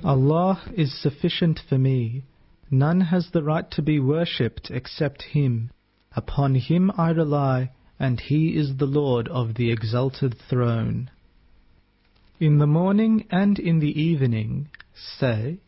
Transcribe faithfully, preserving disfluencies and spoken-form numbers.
Allah is sufficient for me. None has the right to be worshipped except Him. Upon Him I rely, and He is the Lord of the exalted throne. In the morning and in the evening, say,